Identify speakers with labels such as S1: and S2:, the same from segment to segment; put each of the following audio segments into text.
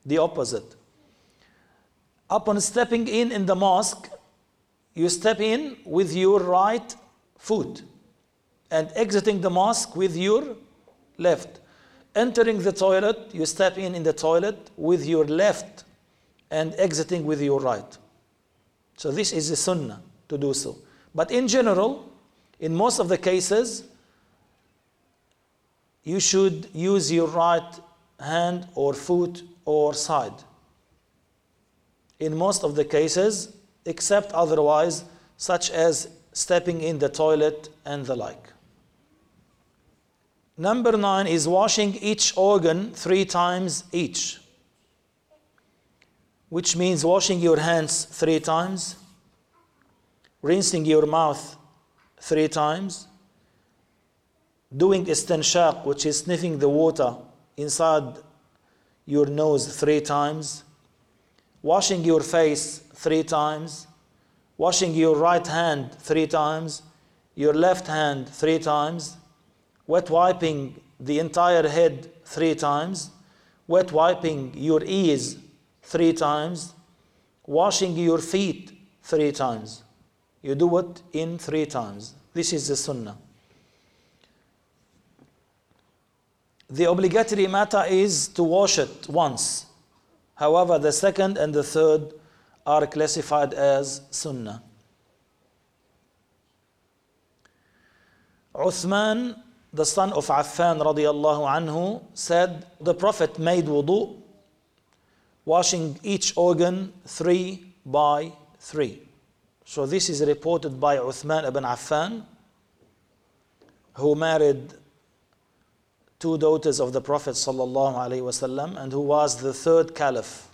S1: the opposite. Upon stepping in the mosque, you step in with your right foot and exiting the mosque with your left. Entering the toilet, you step in the toilet with your left and exiting with your right. So this is the sunnah to do so. But in general, in most of the cases, you should use your right hand or foot or side. In most of the cases, except otherwise, such as stepping in the toilet and the like. Number 9 is washing each organ 3 times each, which means washing your hands 3 times, rinsing your mouth 3 times, doing istinshaq, which is sniffing the water inside your nose 3 times, washing your face 3 times, washing your right hand 3 times, your left hand 3 times, wet wiping the entire head 3 times, wet wiping your ears 3 times, washing your feet 3 times. You do it in 3 times. This is the sunnah. The obligatory matter is to wash it once. However, the second and the third are classified as sunnah. Uthman, the son of Affan radiallahu anhu, said the Prophet made wudu, washing each organ 3 by 3. So this is reported by Uthman ibn Affan, who married 2 daughters of the Prophet sallallahu alaihi wasallam and who was the 3rd caliph.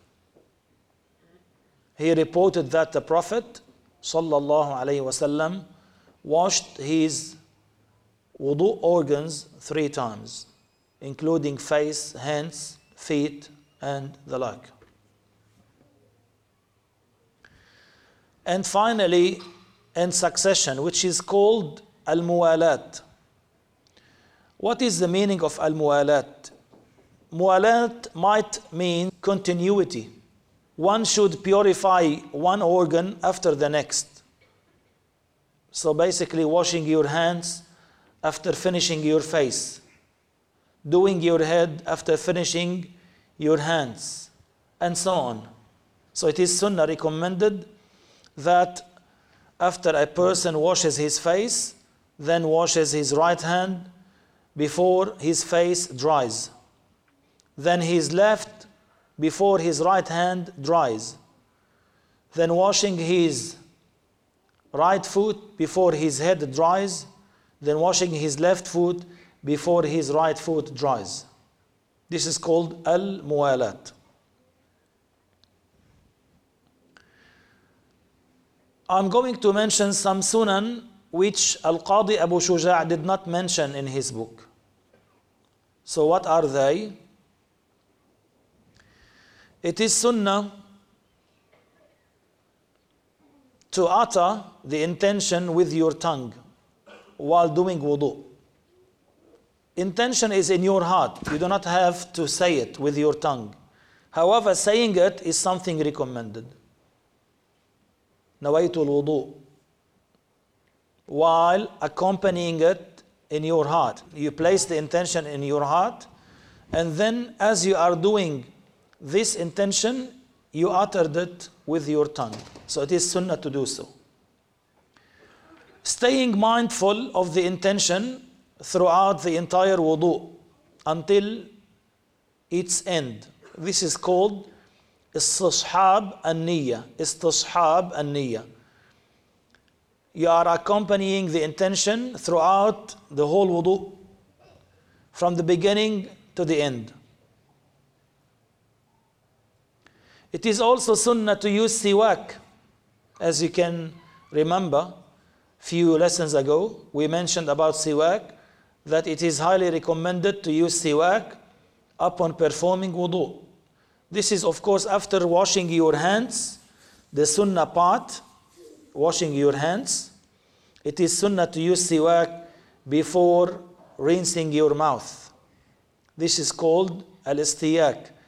S1: He reported that the Prophet sallallahu alaihi wasallam washed his wudu organs 3 times, including face, hands, feet, and the like. And finally, in succession, which is called al-muwalat. What is the meaning of al-muwalat? Muwalat might mean continuity. One should purify one organ after the next. So basically, washing your hands after finishing your face, doing your head after finishing your hands, and so on. So it is sunnah recommended that after a person washes his face, then washes his right hand before his face dries, then his left before his right hand dries, then washing his right foot before his head dries, then washing his left foot before his right foot dries. This is called al-muwalat. I'm going to mention some sunan which Al-Qadi Abu Shuja' did not mention in his book. So what are they? It is sunnah to utter the intention with your tongue while doing wudu. Intention is in your heart. You do not have to say it with your tongue. However, saying it is something recommended. Nawaitul wudu. While accompanying it in your heart. You place the intention in your heart, and then as you are doing this intention, you uttered it with your tongue. So it is sunnah to do so. Staying mindful of the intention throughout the entire wudu until its end. This is called istishab an-niyya. Istishab an-niyya. You are accompanying the intention throughout the whole wudu, from the beginning to the end. It is also sunnah to use siwak. As you can remember, few lessons ago, we mentioned about siwak, that it is highly recommended to use siwak upon performing wudu. This is, of course, after washing your hands, the sunnah part, washing your hands. It is sunnah to use siwak before rinsing your mouth. This is called al-istiyak.